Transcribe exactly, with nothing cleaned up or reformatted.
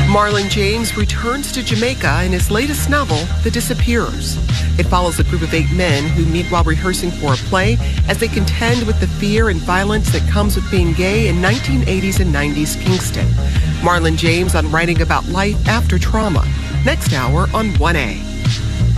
Marlon James returns to Jamaica in his latest novel, The Disappearers. It follows a group of eight men who meet while rehearsing for a play as they contend with the fear and violence that comes with being gay in nineteen eighties and nineties Kingston. Marlon James on writing about life after trauma. Next hour on one A.